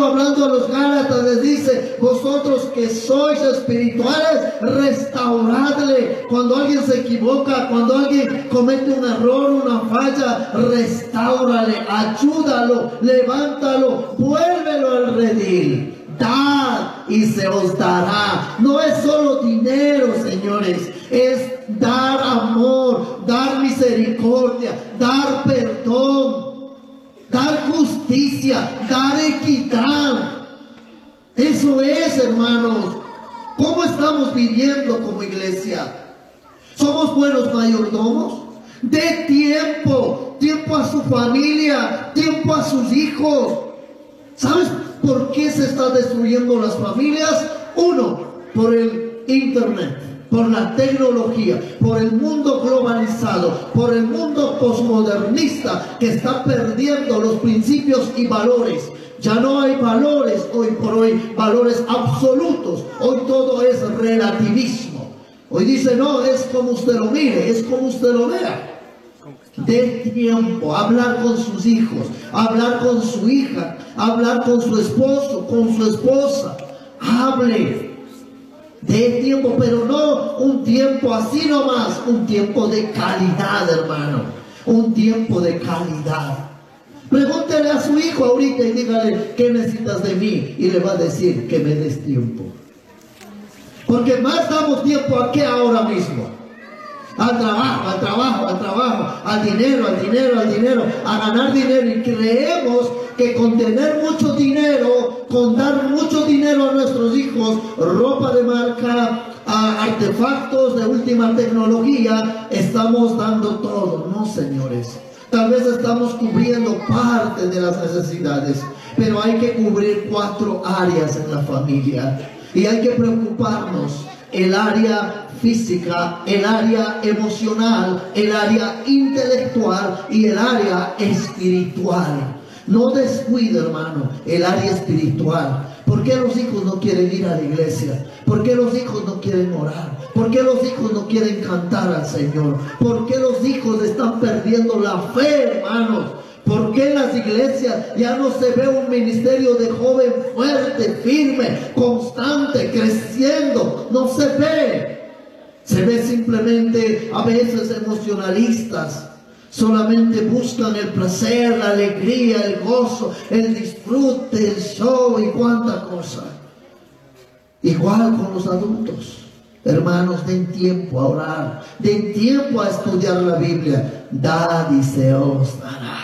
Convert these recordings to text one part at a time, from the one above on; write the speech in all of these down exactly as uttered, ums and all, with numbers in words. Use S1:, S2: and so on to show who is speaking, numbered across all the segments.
S1: hablando a los Gálatas les dice: vosotros que sois espirituales, restauradle. Cuando alguien se equivoca, cuando alguien comete un error, una falla, restáurale, ayúdalo, levántalo, vuélvelo al redil. Dad y se os dará. No es solo dinero, señores, es dar amor, dar misericordia, dar perdón, dar justicia, dar equidad. Eso es, hermanos. ¿Cómo estamos viviendo como iglesia? ¿Somos buenos mayordomos? De tiempo, tiempo a su familia, tiempo a sus hijos. ¿Sabes por qué se están destruyendo las familias? Uno, por el internet, por la tecnología, por el mundo globalizado, por el mundo posmodernista que está perdiendo los principios y valores. Ya no hay valores hoy por hoy, valores absolutos. Hoy todo es relativismo. Hoy dice: no, es como usted lo mire, es como usted lo vea. De tiempo, hablar con sus hijos, hablar con su hija, hablar con su esposo, con su esposa. Hable. De tiempo, pero no un tiempo así nomás, un tiempo de calidad, hermano. Un tiempo de calidad. Pregúntele a su hijo ahorita y dígale: ¿qué necesitas de mí? Y le va a decir: que me des tiempo. Porque más damos tiempo a qué ahora mismo. Al trabajo, al trabajo, al trabajo, al dinero, al dinero, al dinero, a ganar dinero. Y creemos que con tener mucho dinero, con dar mucho dinero a nuestros hijos, ropa de marca, a artefactos de última tecnología, estamos dando todo. No, señores. Tal vez estamos cubriendo parte de las necesidades, pero hay que cubrir cuatro áreas en la familia. Y hay que preocuparnos: el área física, el área emocional, el área intelectual y el área espiritual. No descuide, hermano, el área espiritual. ¿Por qué los hijos no quieren ir a la iglesia? ¿Por qué los hijos no quieren orar? ¿Por qué los hijos no quieren cantar al Señor? ¿Por qué los hijos están perdiendo la fe, hermanos? ¿Por qué en las iglesias ya no se ve un ministerio de joven fuerte, firme, constante, creciendo? No se ve. Se ve simplemente a veces emocionalistas. Solamente buscan el placer, la alegría, el gozo, el disfrute, el show y cuánta cosa. Igual con los adultos. Hermanos, den tiempo a orar, den tiempo a estudiar la Biblia. Dad y se os dará.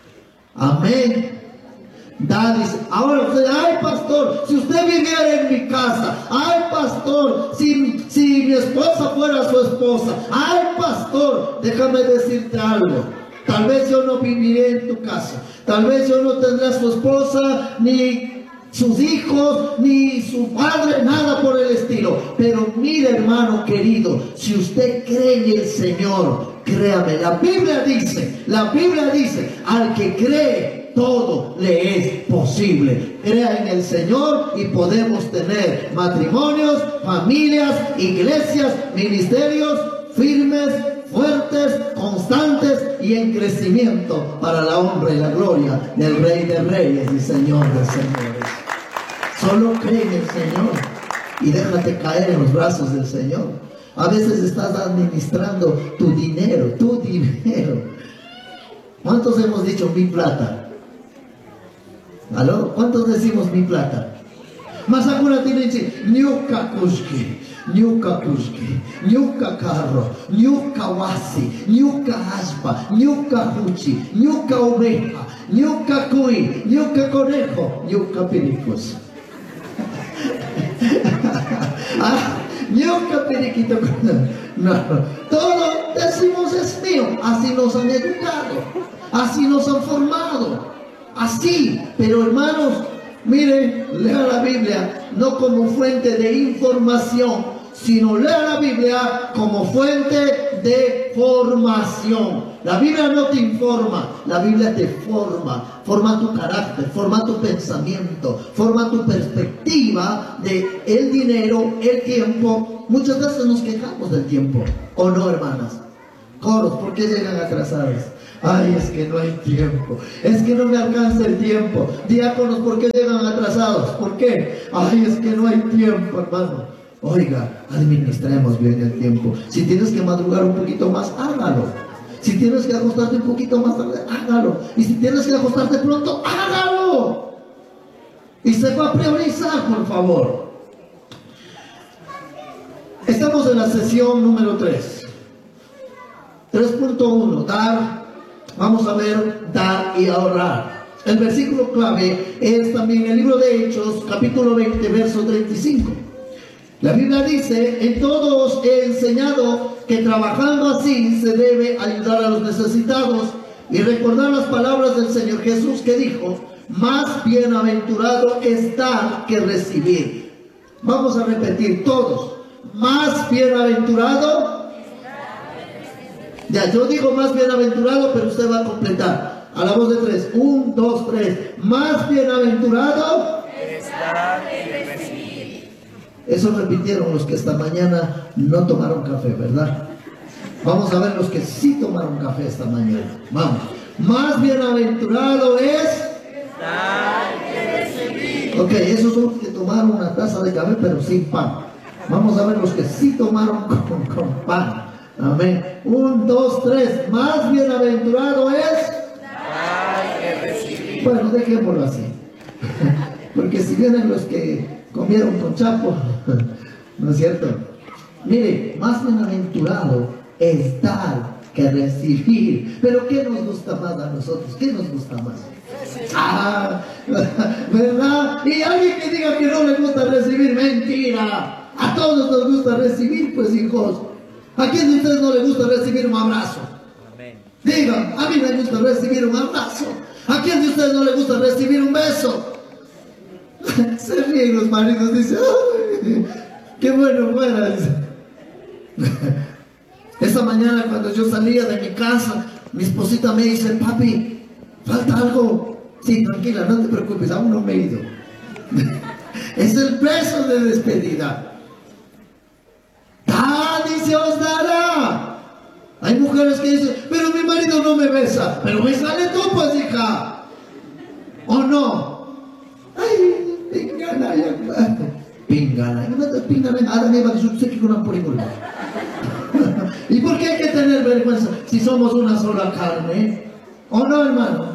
S1: Amén. Dad y se... Ahora usted: ay, pastor, si usted viviera en mi casa. Ay, pastor, si, si mi esposa fuera su esposa. Ay, pastor, déjame decirte algo. Tal vez yo no viviré en tu casa. Tal vez yo no tendré a su esposa, ni sus hijos, ni su padre, nada por el estilo. Pero mire, hermano querido, si usted cree en el Señor, créame, la Biblia dice, la Biblia dice, al que cree, todo le es posible. Crea en el Señor y podemos tener matrimonios, familias, iglesias, ministerios firmes, fuertes, constantes y en crecimiento para la honra y la gloria del Rey de Reyes y Señor de Señores. Solo cree en el Señor y déjate caer en los brazos del Señor. A veces estás administrando tu dinero, tu dinero. ¿Cuántos hemos dicho mi plata? ¿Aló? ¿Cuántos decimos mi plata? Masakura tiene que nyuka kushki, nyuka kushki, nyuka carro, nyuka wasi, nyuka aspa, nyuka huchi, nyuka oveja, nyuka cuy, nyuka conejo, nyuka pericos. Ah, nyuka periquito. No, todo decimos es mío. Así nos han educado, así nos han formado. Así, pero hermanos, miren, lea la Biblia no como fuente de información, sino lea la Biblia como fuente de formación. La Biblia no te informa, la Biblia te forma, forma tu carácter, forma tu pensamiento, forma tu perspectiva de el dinero, el tiempo. Muchas veces nos quejamos del tiempo, ¿o no, hermanas? Coros, ¿por qué llegan atrasadas? Ay, es que no hay tiempo, es que no me alcanza el tiempo. Diáconos, ¿por qué llegan atrasados? ¿Por qué? Ay, es que no hay tiempo, hermano. Oiga, administremos bien el tiempo. Si tienes que madrugar un poquito más, hágalo. Si tienes que acostarte un poquito más tarde, hágalo. Y si tienes que acostarte pronto, hágalo. Y se va a priorizar, por favor. Estamos en la sesión número tres. tres punto uno, dar. Vamos a ver, dar y ahorrar. El versículo clave es también el libro de Hechos, capítulo veinte, verso treinta y cinco. La Biblia dice: en todo os he enseñado que trabajando así se debe ayudar a los necesitados y recordar las palabras del Señor Jesús, que dijo: más bienaventurado es dar que recibir. Vamos a repetir todos: más bienaventurado. Ya, yo digo más bienaventurado, pero usted va a completar a la voz de tres. Un, dos, tres. Más bienaventurado es dar que recibir. Eso repitieron los que esta mañana no tomaron café, ¿verdad? Vamos a ver los que sí tomaron café esta mañana. Vamos. Más bienaventurado es dar que recibir. Ok, esos son los que tomaron una taza de café pero sin pan. Vamos a ver los que sí tomaron con, con pan. Amén. Un, dos, tres. Más bienaventurado es dar que recibir. Bueno, dejémoslo así. Porque si vienen los que comieron con chapo, ¿no es cierto? Mire, más bienaventurado es dar que recibir. Pero ¿qué nos gusta más a nosotros? ¿Qué nos gusta más? Ah, ¿verdad? Y alguien que diga que no le gusta recibir, mentira. A todos nos gusta recibir, pues, hijos. ¿A quién de ustedes no le gusta recibir un abrazo? Amén. Digan, a mí me gusta recibir un abrazo. ¿A quién de ustedes no le gusta recibir un beso? Se ríen los maridos, dicen: ¡ay, qué bueno fuera! Esta mañana cuando yo salía de mi casa, mi esposita me dice: papi, ¿falta algo? Sí, tranquila, no te preocupes, aún no me he ido. Es el beso de despedida. ¡Ah, dice, os dará! Hay mujeres que dicen: pero mi marido no me besa. Pero besale tú, pues, hija. ¿O no? Ay, pingana, ya. Pingana. Pingana, nada me va a decir que una por igual. ¿Y por qué hay que tener vergüenza si somos una sola carne? ¿O no, hermano?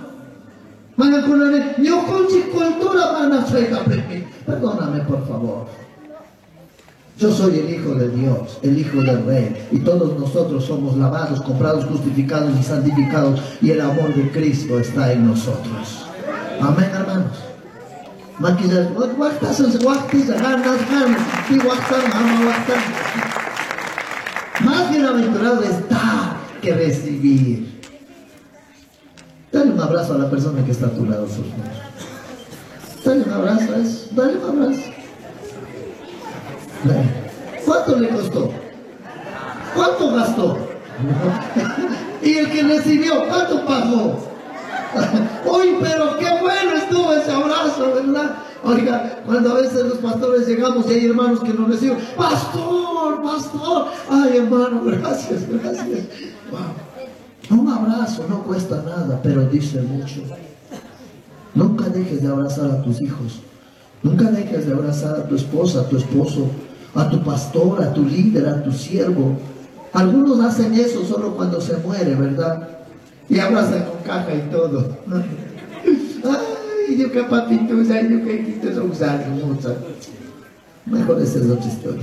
S1: Yo con cultura van a ser. Perdóname, por favor. Yo soy el Hijo de Dios, el Hijo del Rey, y todos nosotros somos lavados, comprados, justificados y santificados, y el amor de Cristo está en nosotros. Amén, hermanos. Más bienaventurado es dar que recibir. Dale un abrazo a la persona que está a tu lado, por favor. Dale un abrazo a eso, dale un abrazo. ¿Cuánto le costó? ¿Cuánto gastó? Y el que recibió, ¿cuánto pagó? Uy, pero qué bueno estuvo ese abrazo, ¿verdad? Oiga, cuando a veces los pastores llegamos y hay hermanos que nos reciben: pastor, pastor, ay, hermano, gracias, gracias. Wow. Un abrazo no cuesta nada, pero dice mucho. Nunca dejes de abrazar a tus hijos. Nunca dejes de abrazar a tu esposa, a tu esposo, a tu pastor, a tu líder, a tu siervo. Algunos hacen eso solo cuando se muere, ¿verdad? Y abrazan con caja y todo. Ay, yo qué papito, yo qué quito usar mucho. Mejor esa es otra historia.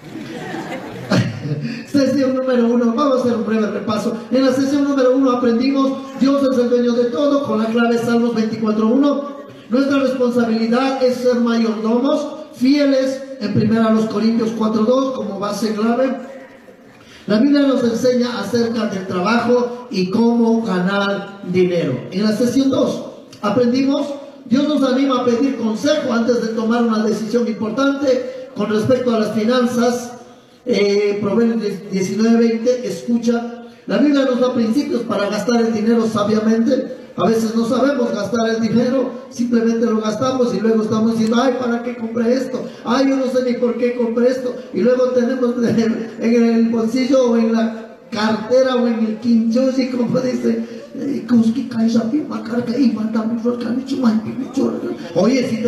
S1: Sesión número uno, vamos a hacer un breve repaso. En la sesión número uno aprendimos: Dios es el dueño de todo, con la clave Salmos veinticuatro uno. Nuestra responsabilidad es ser mayordomos, fieles, en primera los Corintios cuatro dos, como base clave. La Biblia nos enseña acerca del trabajo y cómo ganar dinero. En la sesión dos aprendimos: Dios nos anima a pedir consejo antes de tomar una decisión importante con respecto a las finanzas. Eh, Proverbios diecinueve veinte, escucha. La Biblia nos da principios para gastar el dinero sabiamente. A veces no sabemos gastar el dinero, simplemente lo gastamos y luego estamos diciendo: ay, ¿para qué compré esto? Ay, yo no sé ni por qué compré esto. Y luego tenemos en el bolsillo o en la cartera o en el quinchushi, como dice Oye, si